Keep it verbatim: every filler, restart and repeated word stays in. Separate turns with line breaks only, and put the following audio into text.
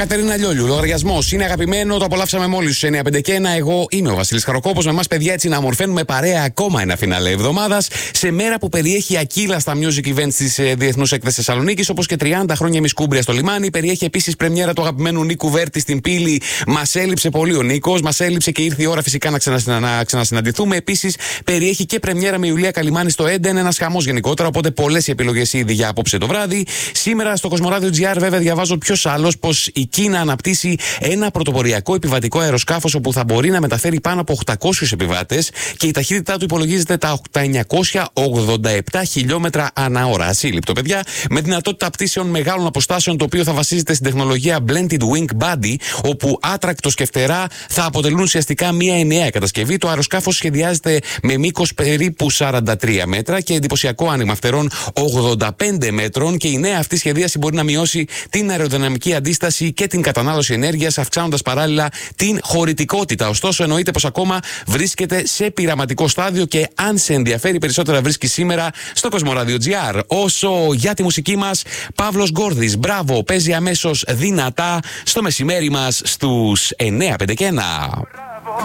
Κατερίνα Λιόλιου. Λογαριασμό είναι αγαπημένο, το απολαύσαμε μόλις στου εννιά πέντε και ένα. Εγώ είμαι ο Βασίλης Χαροκόπος. Με εμάς, παιδιά, έτσι να ομορφαίνουμε παρέα ακόμα ένα φινάλε εβδομάδας. Σε μέρα που περιέχει ακύλαστα music events της ε, Διεθνούς Έκθεσης Θεσσαλονίκης, όπως και τριάντα χρόνια Μισκούμπρια στο λιμάνι. Περιέχει επίσης πρεμιέρα του αγαπημένου Νίκου Βέρτη στην Πύλη. Μας έλειψε πολύ ο Νίκος. Μας έλειψε και ήρθε η ώρα φυσικά να, ξανασυνα, να ξανασυναντηθούμε. Επίσης, περιέχει και πρεμιέρα με Ιουλία Καλιμάνη στο Έντεν. Ένας χαμός γενικότερα. Οπότε πολλές οι επιλογές ήδη για απόψε το βράδυ. Σήμερα στο Κοσμοράδιο τζι αρ, βέβαια, διαβάζω ποιος άλλος πως η Κίνα αναπτύσσει ένα πρωτοποριακό επιβατικό αεροσκάφος όπου θα μπορεί να μεταφέρει πάνω από οκτακόσιους επιβάτες και η ταχύτητά του υπολογίζεται τα εννιακόσια ογδόντα επτά χιλιόμετρα ανά ώρα. Ασύλληπτο, παιδιά, με δυνατότητα πτήσεων μεγάλων αποστάσεων, το οποίο θα βασίζεται στην τεχνολογία Blended Wing Body, όπου άτρακτος και φτερά θα αποτελούν ουσιαστικά μία ενιαία κατασκευή. Το αεροσκάφος σχεδιάζεται με μήκος περίπου σαράντα τρία μέτρα και εντυπωσιακό άνοιγμα φτερών ογδόντα πέντε μέτρων, και η νέα αυτή σχεδίαση μπορεί να μειώσει την αεροδυναμική αντίσταση και την κατανάλωση ενέργειας, αυξάνοντας παράλληλα την χωρητικότητα. Ωστόσο, εννοείται πως ακόμα βρίσκεται σε πειραματικό στάδιο και αν σε ενδιαφέρει περισσότερα βρίσκει σήμερα στο Κοσμοράδιο τζι αρ. Όσο για τη μουσική μας, Παύλος Γκόρδης, μπράβο, παίζει αμέσως δυνατά στο μεσημέρι μας στους εννιά πέντε και ένα.